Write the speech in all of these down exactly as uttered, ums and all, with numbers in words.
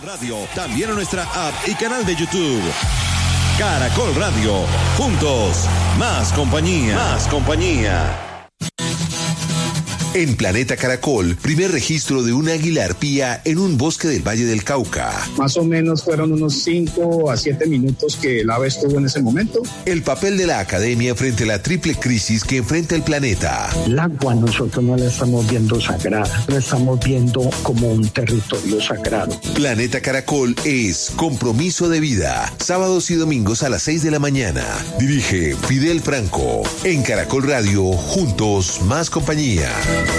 Radio, también en nuestra app y canal de YouTube. Caracol Radio, juntos, más compañía, más compañía. En Planeta Caracol, primer registro de una águila arpía en un bosque del Valle del Cauca. Más o menos fueron unos cinco a siete minutos que el ave estuvo en ese momento. El papel de la academia frente a la triple crisis que enfrenta el planeta. El agua nosotros no la estamos viendo sagrada, la estamos viendo como un territorio sagrado. Planeta Caracol es compromiso de vida. Sábados y domingos a las seis de la mañana. Dirige Fidel Franco. En Caracol Radio, juntos, más compañía.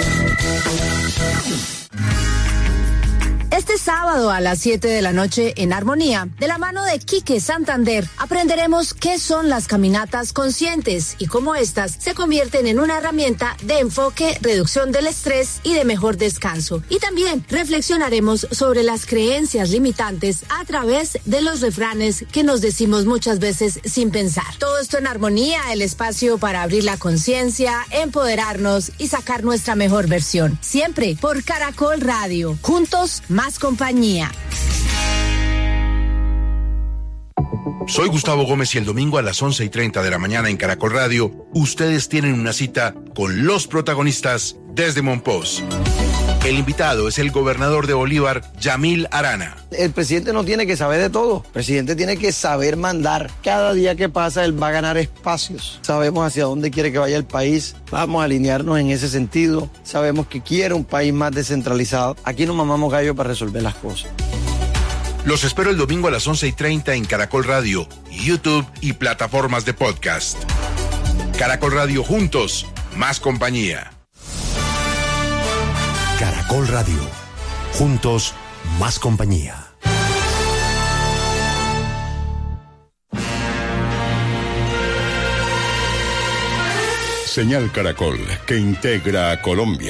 Este sábado a las siete de la noche en Armonía, de la mano de Quique Santander, aprenderemos qué son las caminatas conscientes y cómo éstas se convierten en una herramienta de enfoque, reducción del estrés y de mejor descanso. Y también reflexionaremos sobre las creencias limitantes a través de los refranes que nos decimos muchas veces sin pensar. Todo esto en Armonía, el espacio para abrir la conciencia, empoderarnos y sacar nuestra mejor versión. Siempre por Caracol Radio. Juntos, más compañía. Soy Gustavo Gómez y el domingo a las once y treinta de la mañana en Caracol Radio, ustedes tienen una cita con los protagonistas desde Monpós. El invitado es el gobernador de Bolívar, Yamil Arana. El presidente no tiene que saber de todo. El presidente tiene que saber mandar. Cada día que pasa, él va a ganar espacios. Sabemos hacia dónde quiere que vaya el país. Vamos a alinearnos en ese sentido. Sabemos que quiere un país más descentralizado. Aquí no mamamos gallo para resolver las cosas. Los espero el domingo a las once y treinta en Caracol Radio, YouTube y plataformas de podcast. Caracol Radio, juntos, más compañía. Caracol Radio, juntos, más compañía. Señal Caracol, que integra a Colombia.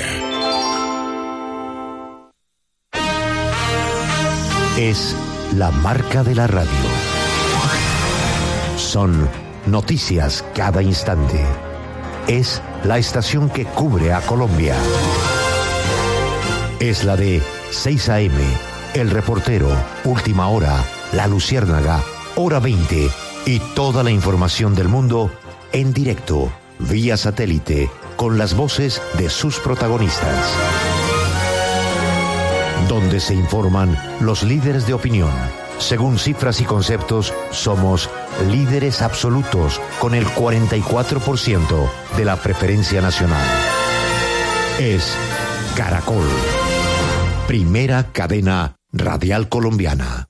Es la marca de la radio. Son noticias cada instante. Es la estación que cubre a Colombia. Es la de seis a eme, El Reportero, Última Hora, La Luciérnaga, Hora veinte y toda la información del mundo en directo, vía satélite, con las voces de sus protagonistas. Donde se informan los líderes de opinión. Según cifras y conceptos, somos líderes absolutos con el cuarenta y cuatro por ciento de la preferencia nacional. Es Caracol, primera cadena radial colombiana.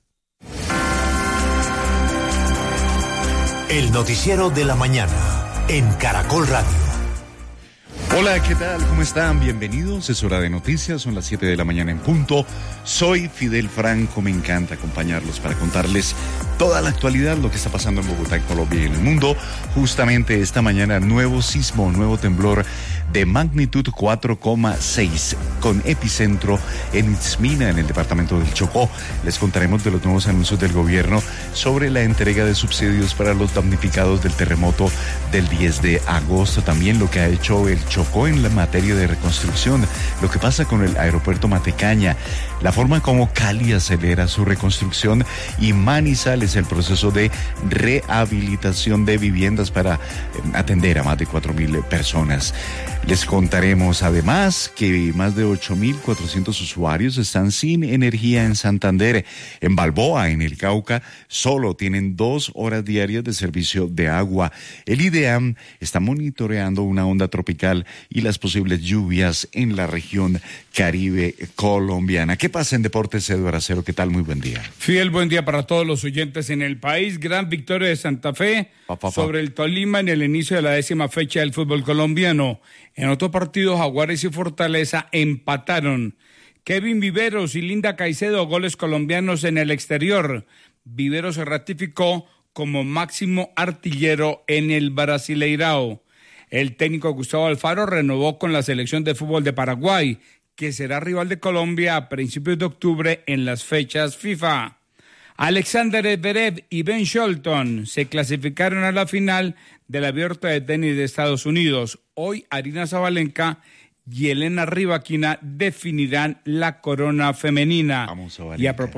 El noticiero de la mañana en Caracol Radio. Hola, ¿qué tal? ¿Cómo están? Bienvenidos. Es hora de noticias, son las siete de la mañana en punto. Soy Fidel Franco, me encanta acompañarlos para contarles toda la actualidad, lo que está pasando en Bogotá, en Colombia y en el mundo. Justamente esta mañana, nuevo sismo, nuevo temblor de magnitud cuatro coma seis, con epicentro en Itzmina, en el departamento del Chocó. Les contaremos de los nuevos anuncios del gobierno sobre la entrega de subsidios para los damnificados del terremoto del diez de agosto. También lo que ha hecho el Chocó en la materia de reconstrucción, lo que pasa con el aeropuerto Matecaña, la forma como Cali acelera su reconstrucción y Manizales el proceso de rehabilitación de viviendas para atender a más de cuatro mil personas. Les contaremos además que más de ocho mil cuatrocientos usuarios están sin energía en Santander. En Balboa, en el Cauca, solo tienen dos horas diarias de servicio de agua. El IDEAM está monitoreando una onda tropical y las posibles lluvias en la región Caribe colombiana. ¿Qué pasa en deportes, Eduardo Acero? ¿Qué tal? Muy buen día. Fiel, buen día para todos los oyentes en el país. Gran victoria de Santa Fe pa, pa, pa. sobre el Tolima en el inicio de la décima fecha del fútbol colombiano. En otro partido, Jaguares y Fortaleza empataron. Kevin Viveros y Linda Caicedo, goles colombianos en el exterior. Viveros se ratificó como máximo artillero en el Brasileirao. El técnico Gustavo Alfaro renovó con la selección de fútbol de Paraguay, que será rival de Colombia a principios de octubre en las fechas FIFA. Alexander Zverev y Ben Shelton se clasificaron a la final del Abierto de Tenis de Estados Unidos. Hoy Aryna Sabalenka y Elena Rybakina definirán la corona femenina. Vamos a y a